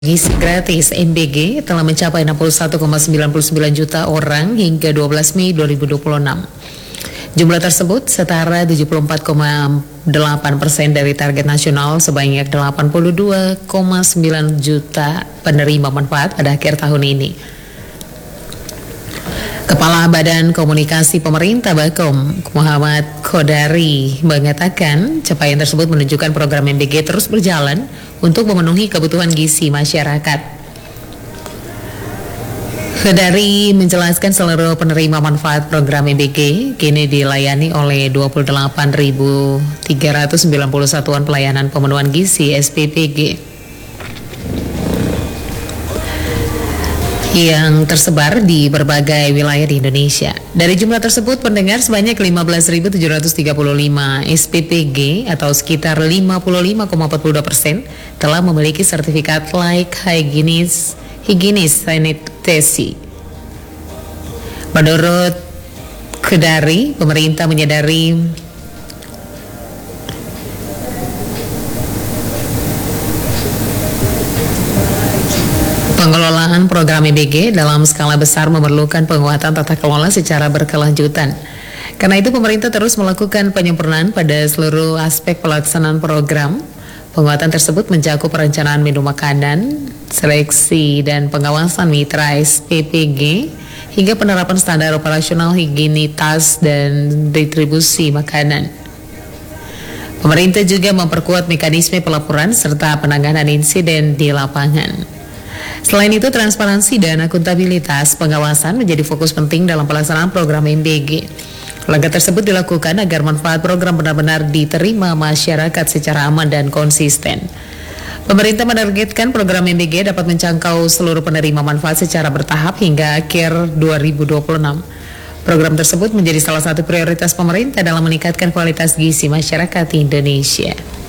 Gizi gratis MBG telah mencapai 61,99 juta orang hingga 12 Mei 2026. Jumlah tersebut setara 74,8% dari target nasional sebanyak 82,9 juta penerima manfaat pada akhir tahun ini. Kepala Badan Komunikasi Pemerintah Bakom, Muhammad Khodari, mengatakan capaian tersebut menunjukkan program MBG terus berjalan untuk memenuhi kebutuhan gizi masyarakat. Khodari menjelaskan seluruh penerima manfaat program MBG kini dilayani oleh 28.390 satuan pelayanan pemenuhan gizi SPPG yang tersebar di berbagai wilayah di Indonesia. Dari jumlah tersebut, pendengar sebanyak 15.735 SPPG atau sekitar 55,42% telah memiliki sertifikat like hygienis sanitasi. Menurut Khodari, pemerintah menyadari pengelolaan program MBG dalam skala besar memerlukan penguatan tata kelola secara berkelanjutan. Karena itu pemerintah terus melakukan penyempurnaan pada seluruh aspek pelaksanaan program. Penguatan tersebut mencakup perencanaan menu makanan, seleksi dan pengawasan mitra SPPG, hingga penerapan standar operasional higienitas dan distribusi makanan. Pemerintah juga memperkuat mekanisme pelaporan serta penanganan insiden di lapangan. Selain itu, transparansi dan akuntabilitas pengawasan menjadi fokus penting dalam pelaksanaan program MBG. Langkah tersebut dilakukan agar manfaat program benar-benar diterima masyarakat secara aman dan konsisten. Pemerintah menargetkan program MBG dapat menjangkau seluruh penerima manfaat secara bertahap hingga akhir 2026. Program tersebut menjadi salah satu prioritas pemerintah dalam meningkatkan kualitas gizi masyarakat Indonesia.